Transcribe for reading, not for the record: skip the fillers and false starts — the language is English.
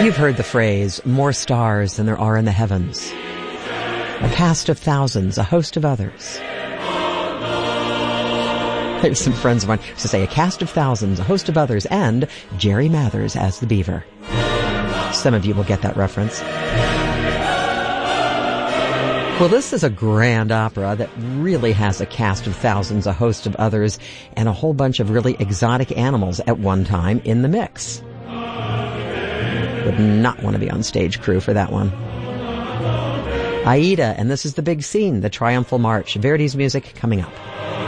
You've heard the phrase, more stars than there are in the heavens. A cast of thousands, a host of others. There's some friends of mine to say a cast of thousands, a host of others, and Jerry Mathers as the beaver. Some of you will get that reference. Well, this is a grand opera that really has a cast of thousands, a host of others, and a whole bunch of really exotic animals at one time in the mix. Would not want to be on stage crew for that one. Aida, and this is the big scene, the Triumphal March. Verdi's music coming up.